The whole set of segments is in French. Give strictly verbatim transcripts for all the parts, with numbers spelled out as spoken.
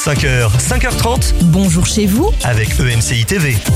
cinq heures, cinq heures trente. Bonjour chez vous avec E M C I T V.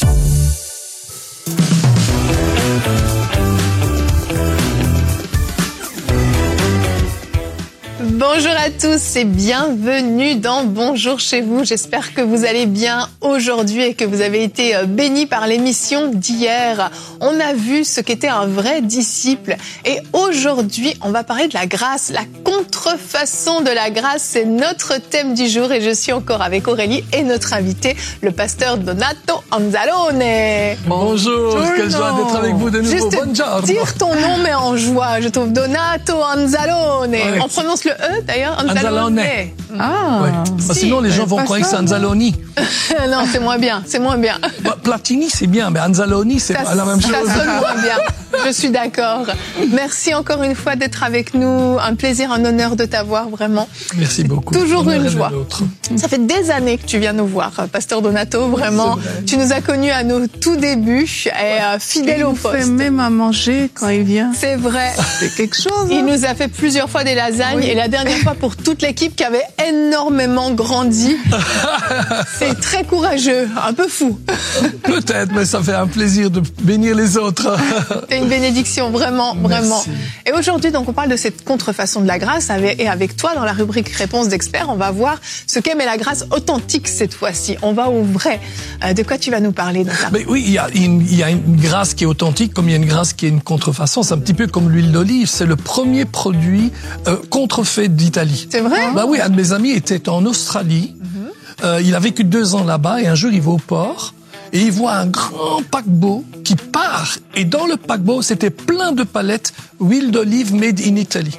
Bonjour à tous et bienvenue dans Bonjour chez vous. J'espère que vous allez bien aujourd'hui et que vous avez été bénis par l'émission d'hier. On a vu ce qu'était un vrai disciple et aujourd'hui on va parler de la grâce, la contrefaçon de la grâce. C'est notre thème du jour et je suis encore avec Aurélie et notre invité, le pasteur Donato Anzalone. Bonjour, quelle joie d'être avec vous de nouveau. Juste Buongiorno. Dire ton nom mais en joie, je trouve Donato Anzalone. Ouais. On prononce le E d'ailleurs, Anzalone. Ah, Ouais. Bah, si. sinon les gens vont croire que c'est Anzaloni. Non, c'est moins bien, c'est moins bien. Bah, Platini c'est bien, mais Anzaloni c'est Ça, pas la même chose. ça sonne moins bien. Je suis d'accord. Merci encore une fois d'être avec nous. Un plaisir, un honneur de t'avoir, vraiment. Merci beaucoup. Toujours L'honneur une est de joie. l'autre. Ça fait des années que tu viens nous voir, Pasteur Donato, vraiment. Tu nous as connus à nos tout débuts et euh, fidèle il au nous fait poste. même à manger quand il vient. C'est vrai. C'est quelque chose. Il Hein. nous a fait plusieurs fois des lasagnes Oui. et la dernière fois pour toute l'équipe qui avait énormément grandi. C'est très courageux, un peu fou. Peut-être, mais ça fait un plaisir de bénir les autres. C'est une bénédiction, vraiment, vraiment. Merci. Et aujourd'hui, donc, on parle de cette contrefaçon de la grâce. avec- Et avec toi, dans la rubrique Réponse d'experts, on va voir ce qu'est mais la grâce authentique cette fois-ci. On va au vrai. Euh, de quoi tu vas nous parler, notamment? Mais oui, il y a une, il y a une grâce qui est authentique, comme il y a une grâce qui est une contrefaçon. C'est un petit peu comme l'huile d'olive. C'est le premier produit euh, contrefait d'Italie. C'est vrai? Bah oui, un de mes amis était en Australie. Euh, il a vécu deux ans là-bas et un jour il va au port et il voit un grand paquebot qui part. Et dans le paquebot, c'était plein de palettes huile d'olive made in Italy.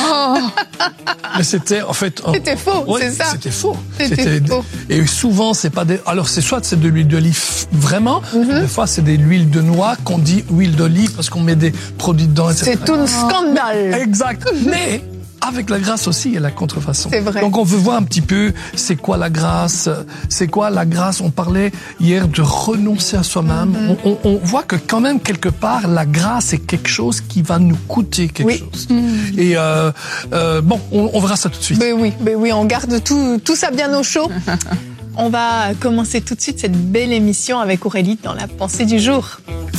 Mais c'était en fait un- C'était faux, Ouais, c'est ça. C'était faux. C'était faux. Et souvent c'est pas des. Alors c'est soit c'est de l'huile d'olive vraiment, des fois c'est des l'huile de noix qu'on dit huile d'olive parce qu'on met des produits dedans. et cetera. C'est tout un scandale. Exact. Mais avec la grâce aussi, il y a la contrefaçon. C'est vrai. Donc on veut voir un petit peu c'est quoi la grâce, c'est quoi la grâce. On parlait hier de renoncer à soi-même. Mm-hmm. on, on, on voit que quand même quelque part la grâce est quelque chose qui va nous coûter quelque Oui. chose. Et euh, euh, bon, on, on verra ça tout de suite. Ben oui, ben oui, on garde tout, tout ça bien au chaud. On va commencer tout de suite cette belle émission avec Aurélie dans la pensée du jour.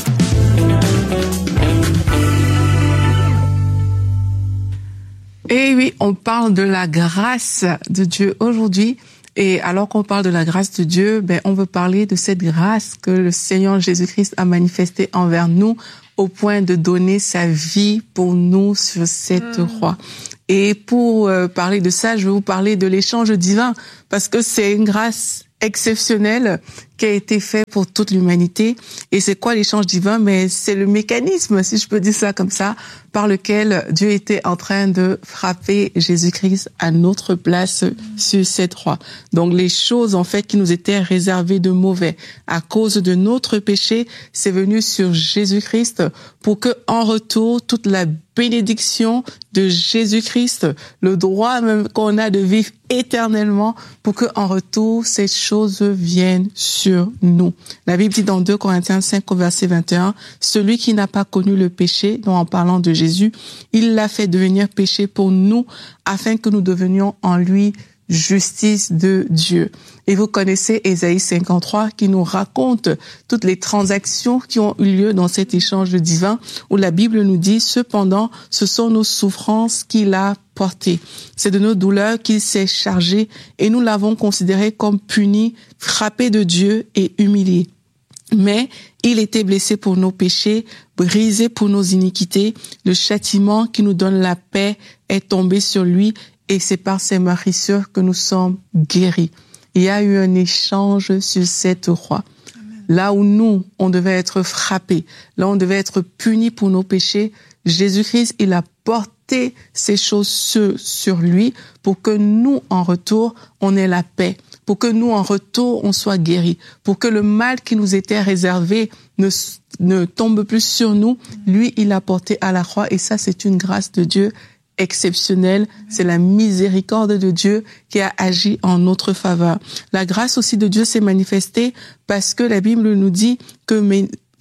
Et oui, on parle de la grâce de Dieu aujourd'hui. Et alors qu'on parle de la grâce de Dieu, ben, on veut parler de cette grâce que le Seigneur Jésus-Christ a manifestée envers nous au point de donner sa vie pour nous sur cette Mm. croix. Et pour euh, parler de ça, je vais vous parler de l'échange divin parce que c'est une grâce exceptionnelle qui a été fait pour toute l'humanité. Et c'est quoi l'échange divin? Mais c'est le mécanisme, si je peux dire ça comme ça, par lequel Dieu était en train de frapper Jésus-Christ à notre place sur cette croix. Donc les choses en fait qui nous étaient réservées de mauvais à cause de notre péché, c'est venu sur Jésus-Christ pour que en retour toute la bénédiction de Jésus-Christ, le droit même qu'on a de vivre éternellement, pour que en retour ces choses viennent sur nous. La Bible dit dans deux Corinthiens cinq au verset vingt et un, celui qui n'a pas connu le péché, dont en parlant de Jésus, il l'a fait devenir péché pour nous, afin que nous devenions en lui justice de Dieu. Et vous connaissez Ésaïe cinquante-trois qui nous raconte toutes les transactions qui ont eu lieu dans cet échange divin où la Bible nous dit, cependant, ce sont nos souffrances qu'il a portées. C'est de nos douleurs qu'il s'est chargé et nous l'avons considéré comme puni, frappé de Dieu et humilié. Mais il était blessé pour nos péchés, brisé pour nos iniquités. Le châtiment qui nous donne la paix est tombé sur lui et c'est par ses meurtrissures que nous sommes guéris. Il y a eu un échange sur cette croix. Là où nous, on devait être frappés, là où on devait être punis pour nos péchés, Jésus-Christ, il a porté ces choses sur, sur lui pour que nous, en retour, on ait la paix, pour que nous, en retour, on soit guéris, pour que le mal qui nous était réservé ne, ne tombe plus sur nous. Lui, il a porté à la croix et ça, c'est une grâce de Dieu exceptionnelle. C'est la miséricorde de Dieu qui a agi en notre faveur. La grâce aussi de Dieu s'est manifestée parce que la Bible nous dit que mais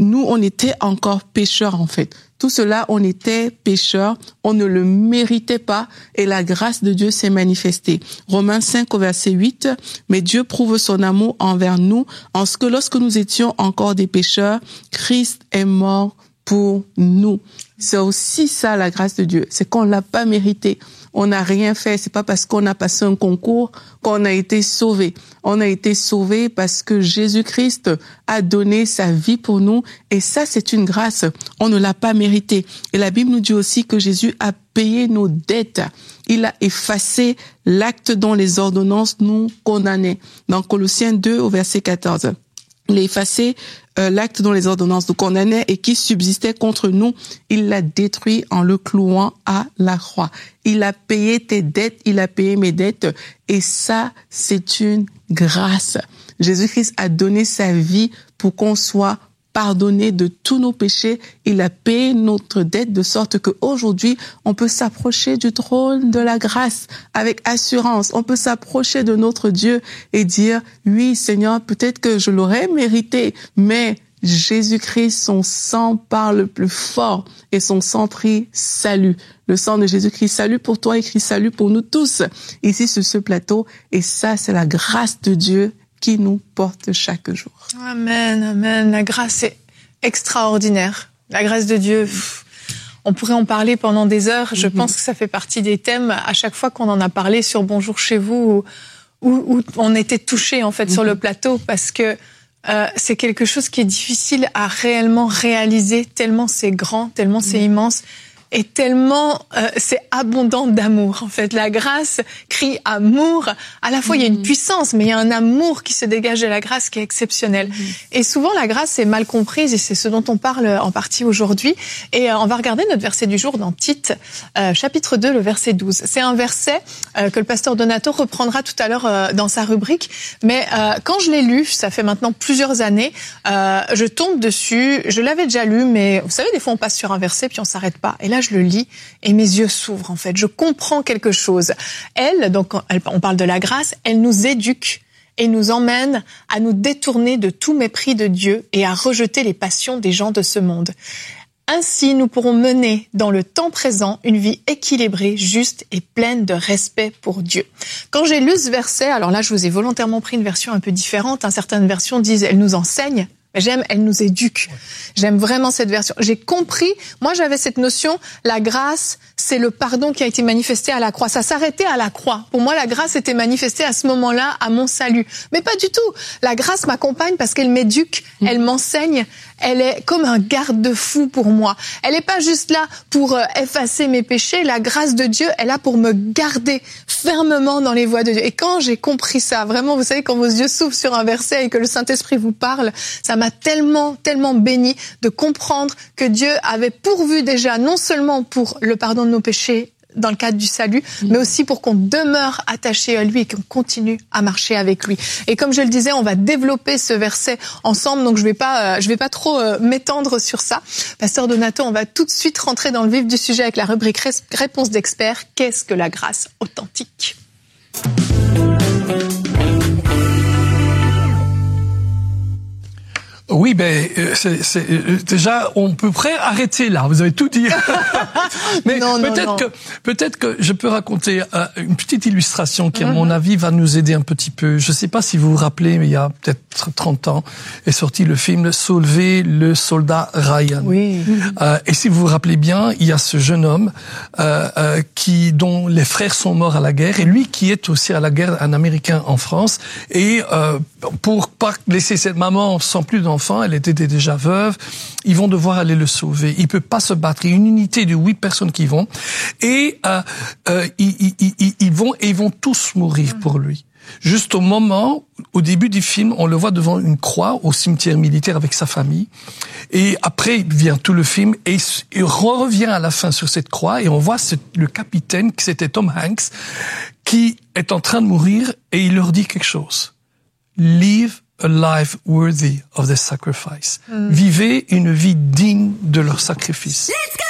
nous, on était encore pécheurs, en fait. Tout cela, on était pécheurs, on ne le méritait pas, et la grâce de Dieu s'est manifestée. Romains cinq au verset huit, « Mais Dieu prouve son amour envers nous, en ce que lorsque nous étions encore des pécheurs, Christ est mort pour nous. » C'est aussi ça, la grâce de Dieu. C'est qu'on l'a pas mérité. On n'a rien fait. C'est pas parce qu'on a passé un concours qu'on a été sauvé. On a été sauvé parce que Jésus-Christ a donné sa vie pour nous. Et ça, c'est une grâce. On ne l'a pas mérité. Et la Bible nous dit aussi que Jésus a payé nos dettes. Il a effacé l'acte dont les ordonnances nous condamnaient. Dans Colossiens deux au verset quatorze. Il a effacé euh, l'acte dont les ordonnances nous condamnaient et qui subsistait contre nous. Il l'a détruit en le clouant à la croix. Il a payé tes dettes, il a payé mes dettes. Et ça, c'est une grâce. Jésus-Christ a donné sa vie pour qu'on soit pardonné de tous nos péchés. Il a payé notre dette de sorte qu'aujourd'hui, on peut s'approcher du trône de la grâce avec assurance. On peut s'approcher de notre Dieu et dire, oui, Seigneur, peut-être que je l'aurais mérité, mais Jésus-Christ, son sang parle plus fort et son sang prie salut. Le sang de Jésus-Christ, salut pour toi et Christ, salut pour nous tous ici sur ce plateau. Et ça, c'est la grâce de Dieu qui nous porte chaque jour. Amen, amen. La grâce est extraordinaire. La grâce de Dieu, pff, on pourrait en parler pendant des heures. Je mm-hmm. pense que ça fait partie des thèmes à chaque fois qu'on en a parlé sur Bonjour chez vous, où, où, où on était touchés en fait mm-hmm. sur le plateau, parce que euh, c'est quelque chose qui est difficile à réellement réaliser, tellement c'est grand, tellement mm-hmm. c'est immense. Et tellement euh, c'est abondant d'amour. En fait, la grâce crie amour. À la fois, mmh. il y a une puissance, mais il y a un amour qui se dégage de la grâce qui est exceptionnel. Mmh. Et souvent, la grâce est mal comprise, et c'est ce dont on parle en partie aujourd'hui. Et euh, on va regarder notre verset du jour dans Tite, euh, chapitre deux, le verset douze. C'est un verset euh, que le pasteur Donato reprendra tout à l'heure euh, dans sa rubrique. Mais euh, quand je l'ai lu, ça fait maintenant plusieurs années, euh, je tombe dessus. Je l'avais déjà lu, mais vous savez, des fois, on passe sur un verset puis on s'arrête pas. Et là, je le lis et mes yeux s'ouvrent, en fait. Je comprends quelque chose. Elle, donc, elle, on parle de la grâce, elle nous éduque et nous emmène à nous détourner de tout mépris de Dieu et à rejeter les passions des gens de ce monde. Ainsi, nous pourrons mener dans le temps présent une vie équilibrée, juste et pleine de respect pour Dieu. Quand j'ai lu ce verset, alors là, je vous ai volontairement pris une version un peu différente. Hein, certaines versions disent « elle nous enseigne ». J'aime, elle nous éduque. J'aime vraiment cette version. J'ai compris, moi j'avais cette notion, la grâce, c'est le pardon qui a été manifesté à la croix. Ça s'arrêtait à la croix. Pour moi, la grâce était manifestée à ce moment-là, à mon salut. Mais pas du tout. La grâce m'accompagne parce qu'elle m'éduque, mmh. elle m'enseigne, elle est comme un garde-fou pour moi. Elle n'est pas juste là pour euh, effacer mes péchés. La grâce de Dieu est là pour me garder fermement dans les voies de Dieu. Et quand j'ai compris ça, vraiment, vous savez, quand vos yeux s'ouvrent sur un verset et que le Saint-Esprit vous parle, ça m'a tellement, tellement béni de comprendre que Dieu avait pourvu déjà, non seulement pour le pardon de nos péchés dans le cadre du salut, mmh. mais aussi pour qu'on demeure attaché à lui et qu'on continue à marcher avec lui. Et comme je le disais, on va développer ce verset ensemble, donc je vais pas, euh, je vais pas trop euh, m'étendre sur ça. Pasteur Donato, on va tout de suite rentrer dans le vif du sujet avec la rubrique Réponse d'experts. Qu'est-ce que la grâce authentique ? Oui, ben c'est, c'est déjà on peut près arrêter là. Vous avez tout dit. Mais non, non, peut-être non. que peut-être que je peux raconter euh, une petite illustration qui, à mm-hmm. mon avis, va nous aider un petit peu. Je sais pas si vous vous rappelez, mais il y a peut-être trente ans est sorti le film Sauver le soldat Ryan. Oui. Euh, et si vous vous rappelez bien, il y a ce jeune homme euh, euh, qui dont les frères sont morts à la guerre et lui qui est aussi à la guerre, un Américain en France. Et euh, pour pas laisser cette maman sans plus d'enfants, elle était déjà veuve, ils vont devoir aller le sauver. Il peut pas se battre. Il y a une unité de huit personnes qui vont et euh, euh, ils, ils, ils, ils vont et ils vont tous mourir pour lui. Juste au moment, au début du film, on le voit devant une croix au cimetière militaire avec sa famille. Et après vient tout le film et il revient à la fin sur cette croix et on voit ce, le capitaine, qui c'était Tom Hanks, qui est en train de mourir et il leur dit quelque chose. Live a life worthy of their sacrifice. Mm. Vivez une vie digne de leur sacrifice. Let's go!